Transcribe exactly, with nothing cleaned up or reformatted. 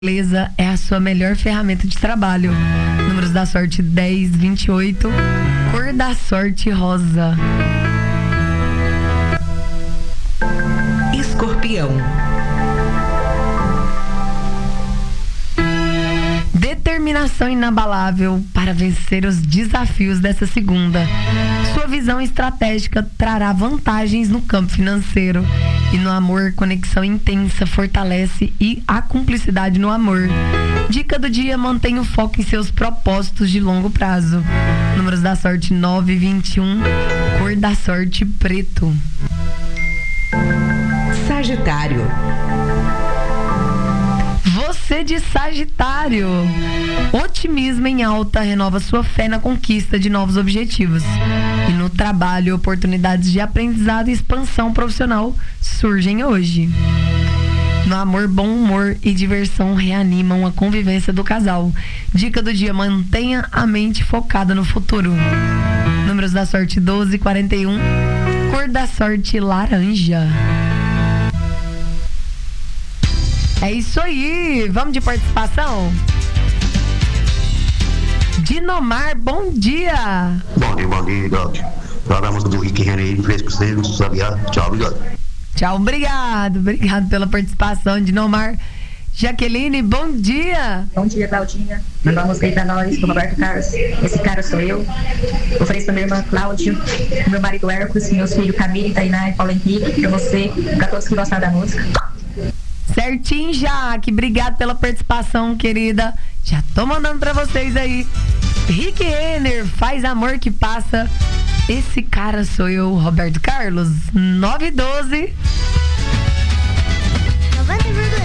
Beleza é a sua melhor ferramenta de trabalho. Números da sorte dez, vinte e oito. Cor da sorte rosa. Escorpião. Determinação inabalável para vencer os desafios dessa segunda. Sua visão estratégica trará vantagens no campo financeiro. E no amor, conexão intensa fortalece e a cumplicidade no amor. Dica do dia: mantenha o foco em seus propósitos de longo prazo. Números da sorte nove, vinte e um. Cor da sorte preto. Sagitário. Você de Sagitário. Otimismo em alta renova sua fé na conquista de novos objetivos. E no trabalho, oportunidades de aprendizado e expansão profissional surgem hoje. No amor, bom humor e diversão reanimam a convivência do casal. Dica do dia: mantenha a mente focada no futuro. Números da sorte doze, quarenta e um. Cor da sorte laranja. É isso aí, vamos de participação? Dinomar, bom dia! Bom dia, bom dia, Gato. Joga a música do Rick Renner, fez pra você, sabia? Tchau, obrigado. Tchau, obrigado, obrigado pela participação, Dinomar. Jaqueline, bom dia! Bom dia, Claudinha. Mandou uma música aí pra nós, do Roberto Carlos. Esse cara sou eu. Ofereço pra minha irmã Cláudio, meu marido Hércules, meus filhos Camille, Tainá e Paulo Henrique, pra você, pra todos que gostaram da música. Certinho, Jaque. Obrigado pela participação, querida. Já tô mandando pra vocês aí. Rick Renner, Faz Amor que Passa. Esse cara sou eu, Roberto Carlos. nove e doze.